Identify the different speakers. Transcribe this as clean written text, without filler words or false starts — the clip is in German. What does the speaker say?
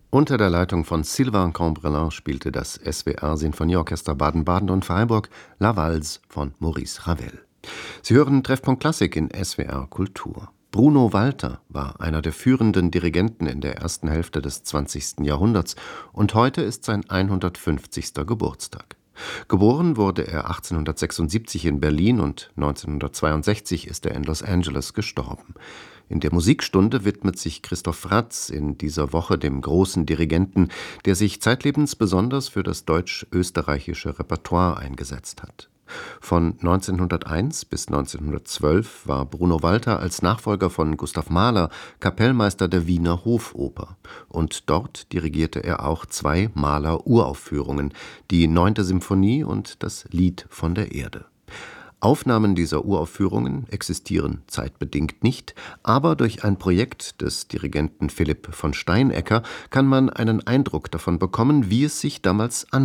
Speaker 1: Unter der Leitung von Sylvain Cambrelin spielte das SWR Sinfonieorchester Baden-Baden und Freiburg La Valse von Maurice Ravel. Sie hören Treffpunkt Klassik in SWR Kultur. Bruno Walter war einer der führenden Dirigenten in der ersten Hälfte des 20. Jahrhunderts und heute ist sein 150. Geburtstag. Geboren wurde er 1876 in Berlin und 1962 ist er in Los Angeles gestorben. In der Musikstunde widmet sich Christoph Ratz in dieser Woche dem großen Dirigenten, der sich zeitlebens besonders für das deutsch-österreichische Repertoire eingesetzt hat. Von 1901 bis 1912 war Bruno Walter als Nachfolger von Gustav Mahler Kapellmeister der Wiener Hofoper. Und dort dirigierte er auch 2 Mahler-Uraufführungen, die 9. Symphonie und das Lied von der Erde. Aufnahmen dieser Uraufführungen existieren zeitbedingt nicht, aber durch ein Projekt des Dirigenten Philipp von Steinecker kann man einen Eindruck davon bekommen, wie es sich damals